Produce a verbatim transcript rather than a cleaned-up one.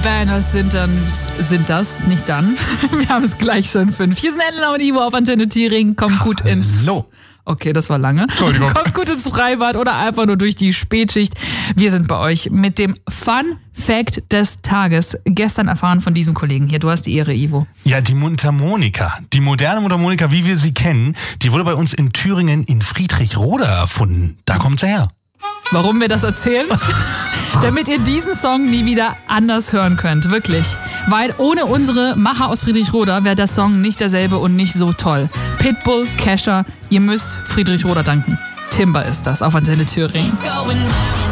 Banners sind dann, sind das, nicht dann. Wir haben es gleich schon fünf. Hier sind Elena und Ivo auf Antenne Thüringen. Kommt gut ins... Hallo. Okay, das war lange. Entschuldigung. Kommt gut ins Freibad oder einfach nur durch die Spätschicht. Wir sind bei euch mit dem Fun Fact des Tages. Gestern erfahren von diesem Kollegen hier. Du hast die Ehre, Ivo. Ja, die Mundharmonika. Die moderne Mundharmonika, wie wir sie kennen, die wurde bei uns in Thüringen in Friedrichroda erfunden. Da kommt sie her. Warum wir das erzählen? Damit ihr diesen Song nie wieder anders hören könnt. Wirklich. Weil ohne unsere Macher aus Friedrichroda wäre der Song nicht derselbe und nicht so toll. Pitbull, Kesha, ihr müsst Friedrichroda danken. Timber ist das auf Antenne Thüringen.